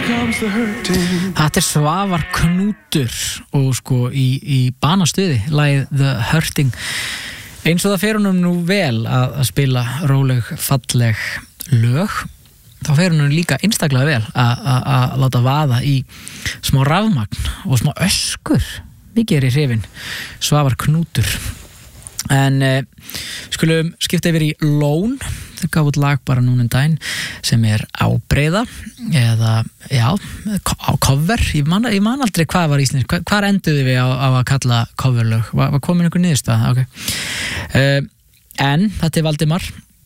Þetta Svavar Knútur og sko í banastuði lagið The Hurting. Eins og það fer honum nú vel að spila róleg, falleg lög, þá fer honum líka einstaklega vel að láta vaða í smá rafmagn og smá öskur. Mikið í hrifin Svavar Knútur. En skulum skipta yfir í Lón. Þau gaf út lag bara núna daginn sem ábreiða eða já, á cover. Ég man aldrei hvað var íslensk. Hvar enduðu við á að kalla coverlög? Var komin einhver niðurstaða? Okay. En þetta Valdimar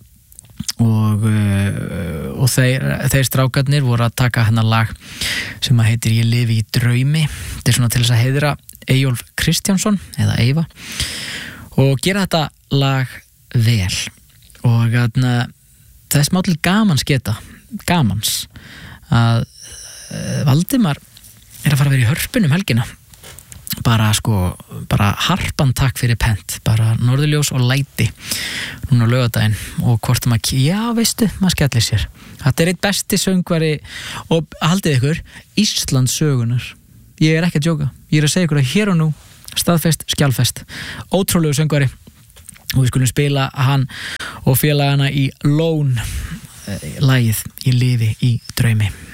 og þeir strákarnir voru að taka hennar lag sem að heitir Ég lifi í draumi. Þetta svona til þess að heiðra Eyjólf Kristjánsson eða Eyva og gera þetta lag vel. Og það smá til gamans að Valdimar að fara að vera í Hörpunum helgina. Bara harpan takk fyrir pent, bara norðurljós og læti núna á laugardaginn og hvort maður, já veistu, maður skellir sér. Þetta eitt besti söngvari og haldið ykkur, Íslands sögunar. Ég ekki að djóka, ég að segja ykkur að hér og nú, staðfest, skjálfest, ótrúlegu söngvari. Og við skulum spila hann og félagana í Lón lagið Ég lifi í draumi.